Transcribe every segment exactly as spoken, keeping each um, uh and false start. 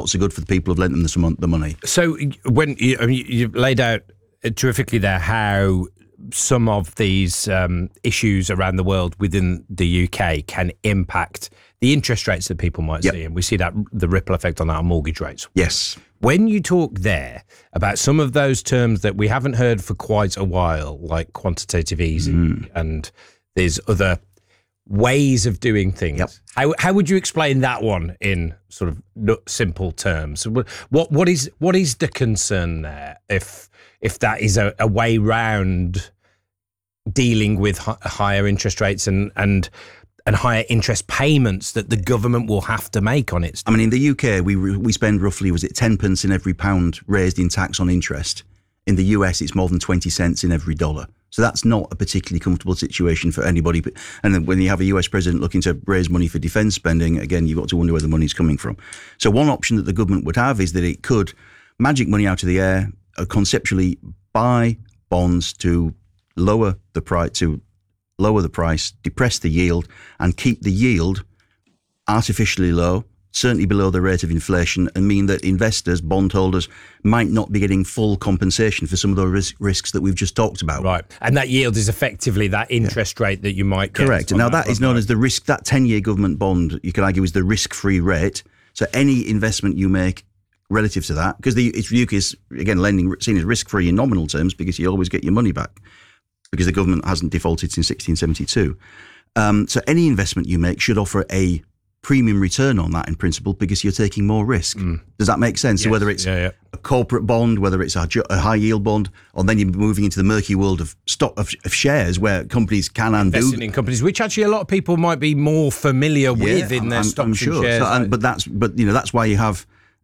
not so good for the people who've lent them the, the money. So when you, I mean, you've laid out terrifically there how some of these um, issues around the world within the U K can impact the interest rates that people might yep. see, and we see that the ripple effect on that on mortgage rates. Yes. When you talk there about some of those terms that we haven't heard for quite a while, like quantitative easing mm. and there's other ways of doing things, yep. how how would you explain that one in sort of simple terms? What what is what is the concern there if if that is a, a way round dealing with h- higher interest rates and and and higher interest payments that the government will have to make on it? I mean, in the U K, we we spend roughly, was it ten pence in every pound raised in tax on interest. In the U S, it's more than twenty cents in every dollar. So that's not a particularly comfortable situation for anybody. And then when you have a U S president looking to raise money for defence spending, again, you've got to wonder where the money's coming from. So one option that the government would have is that it could magic money out of the air, uh, conceptually buy bonds to lower the price, to lower the price, depress the yield, and keep the yield artificially low, certainly below the rate of inflation, and mean that investors, bondholders, might not be getting full compensation for some of the ris- risks that we've just talked about. Right. And that yield is effectively that interest yeah. rate that you might get. Correct. And now that, that is known right. as the risk, that ten-year government bond, you could argue, is the risk-free rate. So any investment you make relative to that, because the it's U K is, again, lending seen as risk-free in nominal terms because you always get your money back, because the government hasn't defaulted since sixteen seventy-two. Um, so any investment you make should offer a premium return on that in principle because you're taking more risk. Mm. Does that make sense? Yes. So whether it's yeah, yeah. a corporate bond, whether it's a, a high yield bond, or then you're moving into the murky world of stock of, of shares where companies can and do. Investing in companies, which actually a lot of people might be more familiar with yeah, in their I'm, stocks I'm sure. and shares. So, and, but that's but you know that's why you have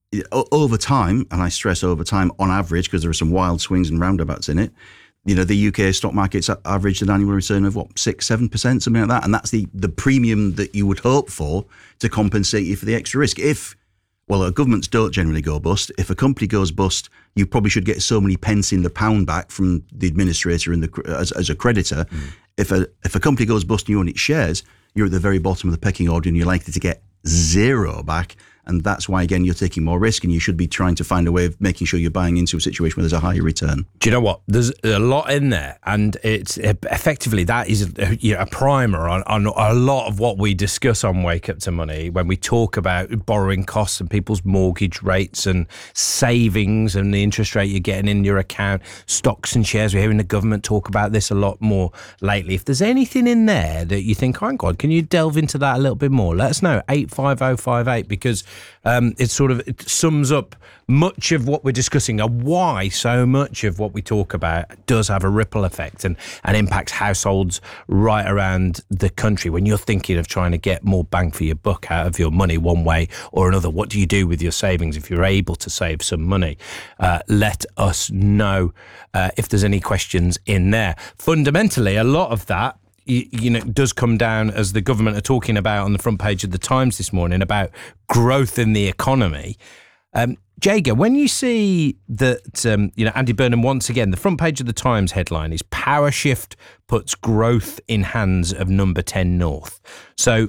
over time, and I stress over time on average because there are some wild swings and roundabouts in it. You know, the U K stock market's averaged an annual return of what, six, seven percent, something like that, and that's the the premium that you would hope for to compensate you for the extra risk. If, well, governments don't generally go bust. If a company goes bust, you probably should get so many pence in the pound back from the administrator and the as, as a creditor. Mm. If a if a company goes bust and you own its shares, you're at the very bottom of the pecking order, and you're likely to get zero back. And that's why, again, you're taking more risk, and you should be trying to find a way of making sure you're buying into a situation where there's a higher return. Do you know what? There's a lot in there, and it's effectively that is a, you know, a primer on, on a lot of what we discuss on Wake Up to Money when we talk about borrowing costs and people's mortgage rates and savings and the interest rate you're getting in your account, stocks and shares. We're hearing the government talk about this a lot more lately. If there's anything in there that you think, oh God, can you delve into that a little bit more? Let us know, eight five oh five eight, because Um, it sort of it sums up much of what we're discussing and why so much of what we talk about does have a ripple effect and, and impacts households right around the country. When you're thinking of trying to get more bang for your buck out of your money one way or another, what do you do with your savings if you're able to save some money? Uh, let us know uh, if there's any questions in there. Fundamentally, a lot of that You, you know, does come down, as the government are talking about on the front page of the Times this morning, about growth in the economy. Um, Jager, when you see that, um, you know, Andy Burnham, once again, the front page of the Times headline is Power Shift puts growth in hands of number ten North. So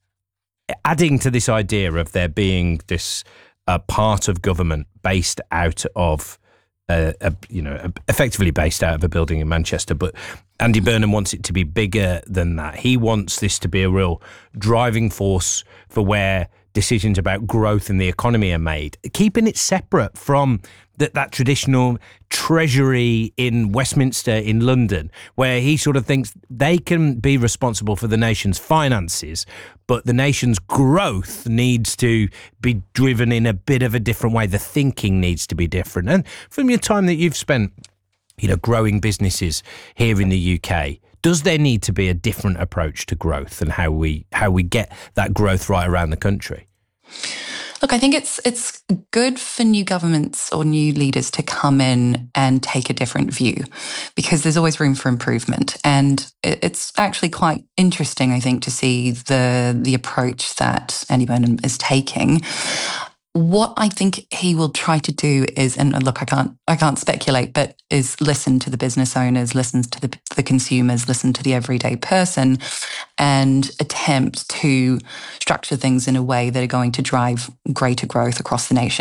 adding to this idea of there being this uh, part of government based out of Uh, a, you know, effectively based out of a building in Manchester, but Andy Burnham wants it to be bigger than that. He wants this to be a real driving force for where decisions about growth in the economy are made, keeping it separate from that, that traditional treasury in Westminster in London, where he sort of thinks they can be responsible for the nation's finances, but the nation's growth needs to be driven in a bit of a different way. The thinking needs to be different. And from your time that you've spent, you know, growing businesses here in the U K, does there need to be a different approach to growth and how we how we get that growth right around the country? Look, I think it's it's good for new governments or new leaders to come in and take a different view, because there's always room for improvement. And it's actually quite interesting, I think, to see the the approach that Andy Burnham is taking. What I think he will try to do is, and look, I can't, I can't speculate, but is listen to the business owners, listen to the, the consumers, listen to the everyday person, and attempt to structure things in a way that are going to drive greater growth across the nation.